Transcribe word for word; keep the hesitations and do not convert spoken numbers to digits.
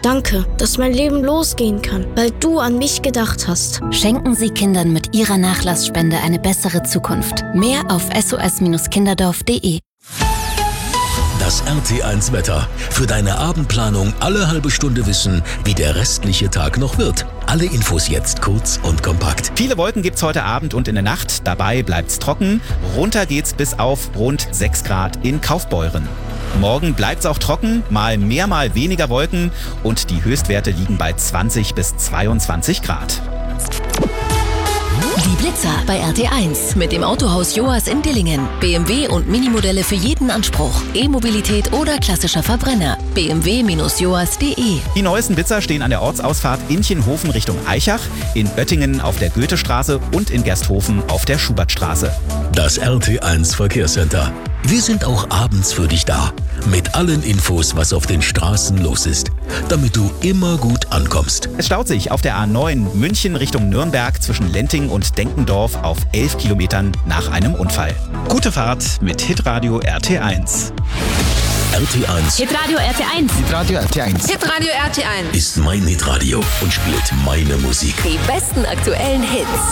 Danke, dass mein Leben losgehen kann, weil du an mich gedacht hast. Schenken Sie Kindern mit Ihrer Nachlassspende eine bessere Zukunft. Mehr auf s o s kinderdorf punkt d e. Das R T eins Wetter. Für deine Abendplanung alle halbe Stunde wissen, wie der restliche Tag noch wird. Alle Infos jetzt kurz und kompakt. Viele Wolken gibt's heute Abend und in der Nacht. Dabei bleibt's trocken. Runter geht's bis auf rund sechs Grad in Kaufbeuren. Morgen bleibt's auch trocken, mal mehr, mal weniger Wolken und die Höchstwerte liegen bei zwanzig bis zweiundzwanzig Grad. Die Blitzer bei R T eins mit dem Autohaus Joas in Dillingen. B M W und Minimodelle für jeden Anspruch. E-Mobilität oder klassischer Verbrenner. b m w Bindestrich joas punkt d e. Die neuesten Blitzer stehen an der Ortsausfahrt Inchenhofen Richtung Aichach, in Oettingen auf der Goethestraße und in Gersthofen auf der Schubertstraße. Das R T eins Verkehrscenter. Wir sind auch abends für dich da. Mit allen Infos, was auf den Straßen los ist. Damit du immer gut ankommst. Es staut sich auf der A neun München Richtung Nürnberg zwischen Lenting und Denkendorf auf elf Kilometern nach einem Unfall. Gute Fahrt mit Hitradio R T eins. R T eins Hitradio R T eins. Hitradio R T eins. Hitradio R T eins. ist mein Hitradio und spielt meine Musik. Die besten aktuellen Hits.